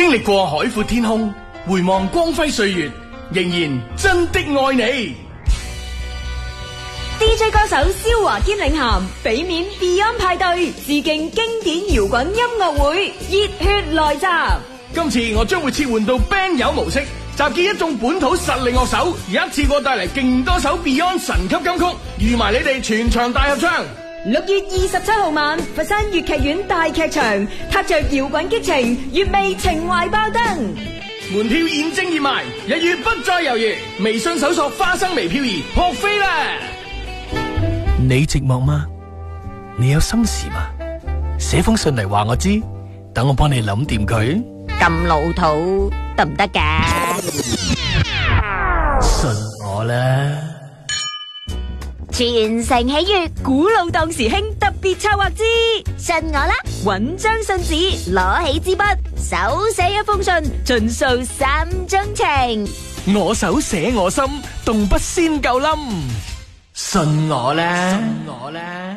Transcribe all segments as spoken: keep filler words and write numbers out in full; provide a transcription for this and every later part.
經歷過海闊天空，回望光輝歲月，仍然真的愛你。 D J 歌手蕭華堅領銜，俾面 Beyond 派對，致敬經典搖滾音樂會，熱血來襲。 今次我將會切換到 band 友模式，集結一眾本土實力樂手，一次過帶嚟勁多首 Beyond 神級金曲，預埋你哋全場大合唱。 六月二十七號晚，佛山粵劇院大劇場，踏着搖滾激情，粵味情懷爆燈。 門票現正熱賣，一於不再猶豫，微信搜索花生微漂兒撲飛啦！ 你寂寞嗎？你有心事嗎？寫封信嚟話我知，等我幫你諗掂佢。 咁老土得唔得㗎？ 信我啦！ 全城喜悅，古老當時興特別策劃之信我啦！搵張信紙，攞起支筆，手寫一封信，盡訴心中情。 我手寫我心，動筆先夠冧。信我啦！信我啦！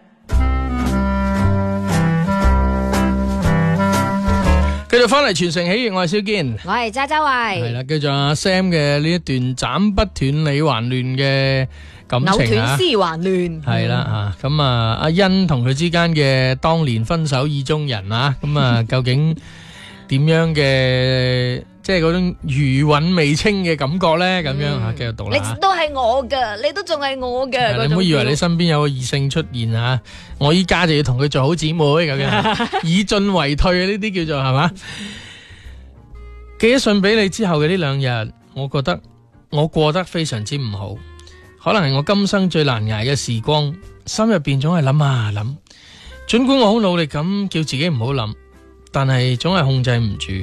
繼續翻嚟全城喜悅，我係蕭堅， 我係渣渣慧。 係啦，繼續阿 Sam 嘅呢一段斬不斷理還亂嘅感情啊， 扭斷絲還亂。 係啦吓，咁啊阿欣同佢之間嘅當年分手意中人啊，咁啊究竟點樣嘅？即係嗰種餘韻未清嘅感覺咧，咁樣吓，繼續讀啦。 你都係我噶，你都仲係我噶。 你唔好以為你身邊有個異性出現啊！我依家就要同佢做好姊妹咁樣，以進為退呢啲叫做係嘛？寄咗信俾你之後嘅呢兩日，我覺得我過得非常之唔好，可能係我今生最難捱嘅時光，心入邊總係諗啊諗，盡管我好努力咁叫自己唔好諗，但係總係控制唔住。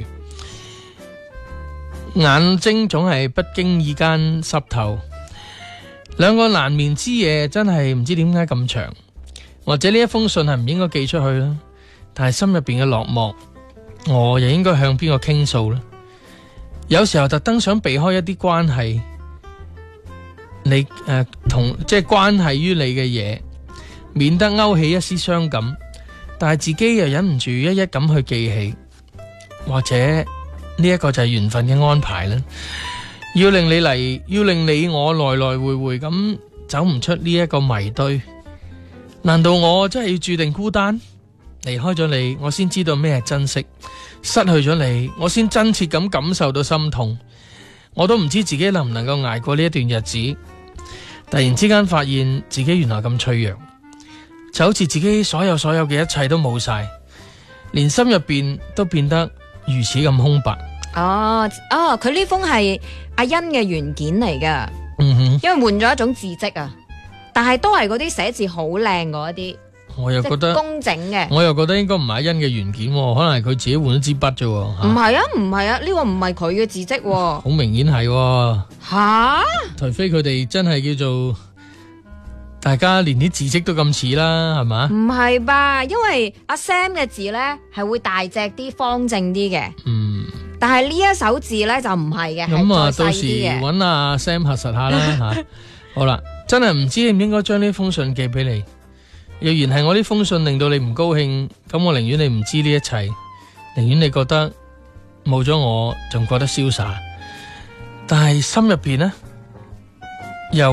眼睛總係不經意間濕透，兩個難眠之夜真係唔知點解咁長，或者呢一封信係唔應該寄出去啦，但係心入邊嘅落寞，我又應該向邊個傾訴呢？有時候特登想避開一啲關係，你誒、呃、同即係關係於你嘅嘢，免得勾起一絲傷感，但係自己又忍唔住一一咁去記起，或者。呢一個就係緣分嘅安排啦，要令你嚟，要令你我來來回回咁走唔出呢一個迷堆。難道我真係要注定孤單？離開咗你，我先知道咩係珍惜；失去咗你，我先真切咁感受到心痛。我都唔知自己能唔能夠捱過呢一段日子。突然之間發現自己原來咁脆弱，就好似自己所有所有嘅一切都冇晒，連心入邊都變得如此咁空白。 哦哦，佢呢封係阿欣嘅原件嚟噶， 嗯哼， 因為換咗一種字跡啊，但係都係嗰啲寫字好靚嗰一啲， 我又覺得工整嘅。 我又覺得應該唔係阿欣嘅原件，可能係佢自己換咗支筆啫。 唔係啊，唔係啊，呢個唔係佢嘅字跡， 好明顯係吓， 除非佢哋真係叫做大家連啲字跡都咁似啦，係嘛？ 唔係吧？因為阿 Sam 嘅字咧係會大隻啲、方正啲嘅。 嗯。 但係呢一手字咧就唔係嘅， 咁啊，到時嘅。 揾阿 Sam 核實下啦吓。好啦，真係唔知應唔應該將呢封信寄俾你。若然係我呢封信令到你唔高興，咁我寧願你唔知呢一切，寧願你覺得冇咗我仲覺得瀟灑。但係心入邊呢，又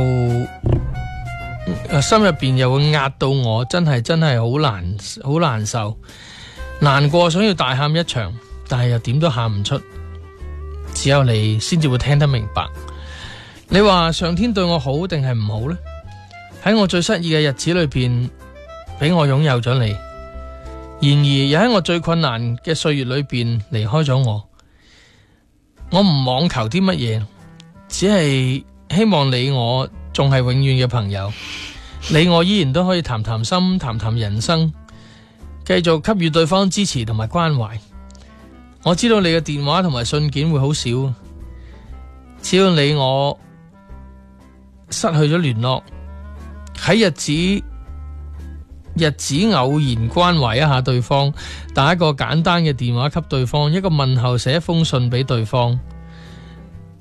誒心入邊又會壓到我，真係真係好難好難受，難過想要大喊一場。但係又點都喊唔出，只有你先至會聽得明白。你話上天對我好定係唔好呢？喺我最失意嘅日子裏邊，俾我擁有咗你；然而又喺我最困難嘅歲月裏邊離開咗我。我唔妄求啲乜嘢，只係希望你我仲係永遠嘅朋友。你我依然都可以談談心，談談人生，繼續給予對方支持同埋關懷。我知道你嘅電話同埋信件會好少，只要你我失去咗聯絡，喺日子日子偶然關懷一下對方，打一個簡單嘅電話給對方，一個問候，寫一封信俾對方，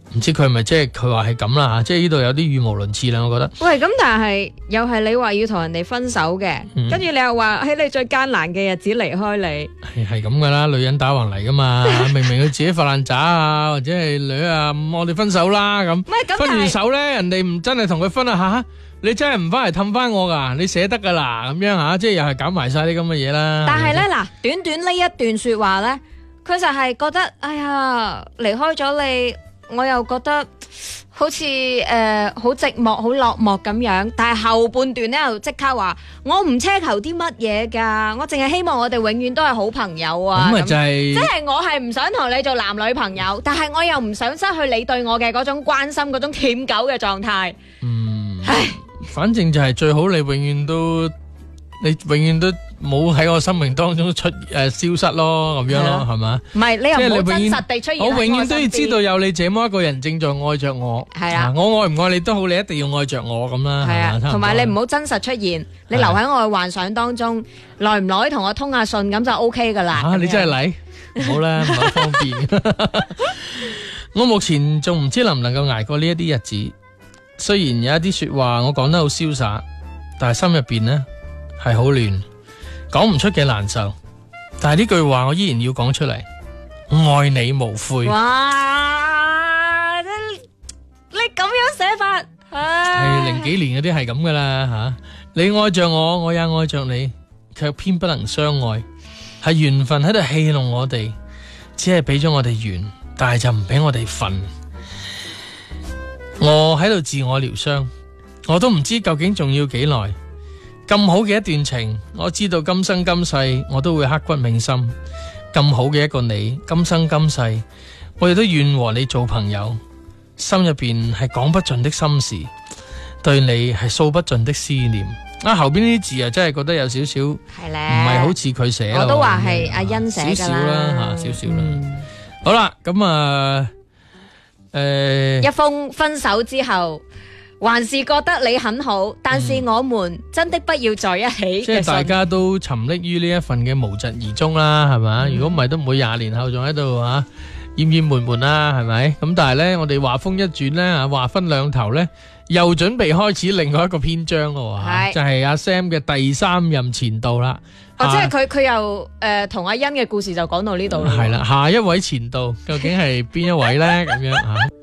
唔知佢係咪即係佢話係咁啦吓，即係呢度有啲語無倫次啦，我覺得。 喂，咁但係又係你話要同人哋分手嘅， 嗯跟住你又話喺你最艱難嘅日子離開你， 係係咁噶啦，女人打橫嚟噶嘛，明明佢自己發爛渣啊，或者係女啊，咁我哋分手啦咁。 唔係咁， 分完但係手咧，人哋唔真係同佢分啊吓，你真係唔翻嚟氹翻我噶，你捨得噶啦咁樣吓，即係又係搞埋晒啲咁嘅嘢啦。 但係咧嗱，短短呢一段說話咧，佢就係覺得，哎呀，離開咗你，我又覺得好似誒好寂寞、好落寞咁樣。但係後半段咧又即刻話，我唔奢求啲乜嘢噶，我淨係希望我哋永遠都係好朋友啊。 咁咪就係即係我係唔想同你做男女朋友，但係我又唔想失去你對我嘅嗰種關心、嗰種舔狗嘅狀態。 嗯， 唉， 反正就係最好你永遠都你永遠都冇喺我生命當中出誒、呃、消失咯，咁樣咯，係嘛？ 唔係，你又即係你唔好真永遠實地出現喺我永遠都要身邊知道有你這麼一個人正在愛着我。 係啊我愛唔愛你都好，你一定要愛着我咁啦。 係啊， 係嘛同埋你唔好真實出現，你留喺我嘅幻想當中，耐唔耐同我通下信咁就 O K 噶啦。 啊，你真係嚟，唔好啦，唔係好方便。我目前仲唔知能唔能夠捱過呢一啲日子。雖然有一啲說話我講得好瀟灑，但係心入邊呢係好亂，講唔出嘅難受。但係呢句話我依然要講出嚟，愛你無悔。 哇！你你咁樣寫法， 係唉， 零幾年嗰啲係咁噶啦吓，你愛着我，我也愛着你，卻偏不能相愛，係緣分喺度戲弄我哋，只係俾咗我哋緣，但係就唔俾我哋份。我喺度自我療傷，我都唔知究竟仲要幾耐。咁好嘅一段情，我知道今生今世我都會刻骨銘心。咁好嘅一個你，今生今世我亦都願和你做朋友。心入邊係講不盡的心事，對你係訴不盡的思念。啊，後邊呢啲字啊，真係覺得有少少唔係咧， 係好似佢寫咯。 我都話係阿欣寫少噶少啦吓，少少啦。好啦，咁啊，誒， 一封分手之後，還是覺得你很好，但是我們真的不要在一起即係嘅信。 大家都沉溺於呢一份嘅無疾而終啦，係嘛？如果唔係，都唔會廿年後仲喺度吓厭厭悶悶啦，係咪？咁但係咧，我哋話風一轉咧，啊，話分兩頭咧，又準備開始另外一個篇章咯，吓， 係就係阿 Sam 嘅第三任前度啦。 哦，即係啊佢佢又誒同阿欣嘅故事就講到呢度啦。 係啦，下一位前度究竟係邊一位咧？咁樣吓。